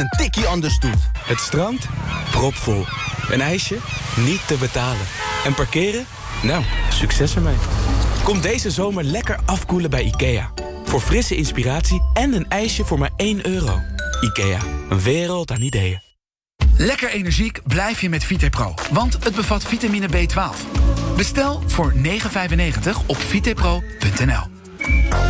een tikkie anders doet. Het strand? Propvol. Een ijsje? Niet te betalen. En parkeren? Nou, succes ermee. Kom deze zomer lekker afkoelen bij IKEA. Voor frisse inspiratie en een ijsje voor maar €1. IKEA, een wereld aan ideeën. Lekker energiek blijf je met Vitepro, want het bevat vitamine B12. Bestel voor €9,95 op vitepro.nl.